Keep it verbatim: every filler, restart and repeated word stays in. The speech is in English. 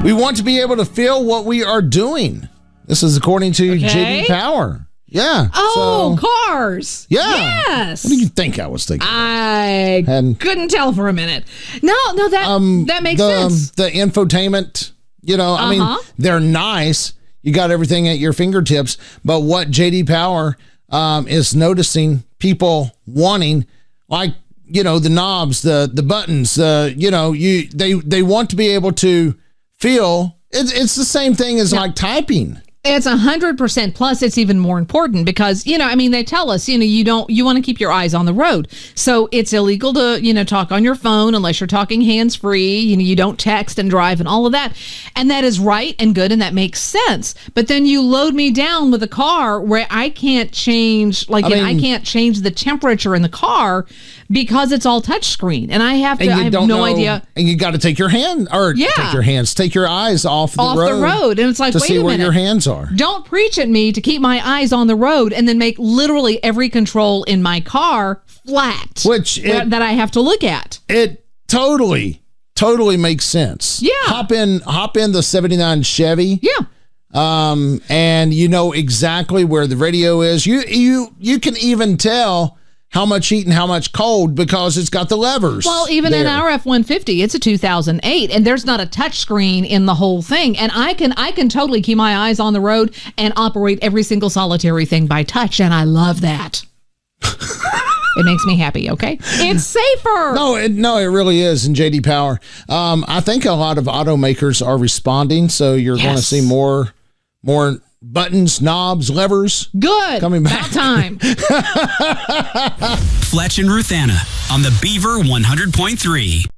We want to be able to feel what we are doing. This is according to Okay. J D Power. Yeah. Oh, so, cars. yeah. Yes. What do you think I was thinking? I And- couldn't tell for a minute. No, no, that um, that makes the, sense. The infotainment, you know, I Uh-huh. mean, they're nice. You got everything at your fingertips. But what J D Power um, is noticing people wanting, like, you know, the knobs, the the buttons, uh, you know, you they they want to be able to feel. It's it's the same thing as like typing. It's a hundred percent. Plus, it's even more important because, you know, I mean, they tell us, you know, you don't, you want to keep your eyes on the road. So it's illegal to, you know, talk on your phone unless you're talking hands free. You know, you don't text and drive and all of that. And that is right and good. And that makes sense. But then you load me down with a car where I can't change, like, I I, mean- I can't change the temperature in the car because it's all touchscreen. And I have to, And I you have don't no know, idea. And you got to take your hand or Yeah. take your hands, take your eyes off the Off road. the road. And it's like, to wait see a where minute. your hands are. Don't preach at me to keep my eyes on the road and then make literally every control in my car flat, Which where- it- that I have to look at. It totally, totally makes sense. Yeah. Hop in, hop in the seventy-nine Chevy. Yeah. Um, and you know exactly where the radio is. You you you can even tell how much heat and how much cold because it's got the levers. Well, even there. in our F one fifty, it's a two thousand eight, and there's not a touch screen in the whole thing. And I can I can totally keep my eyes on the road and operate every single solitary thing by touch, and I love that. It makes me happy. Okay, it's safer. No, it, no, it really is in J D Power. Um, I think a lot of automakers are responding, so you're going to Yes. see more, more buttons, knobs, levers. Good. Coming back. About time. Fletch and Ruthanna on the Beaver one hundred point three.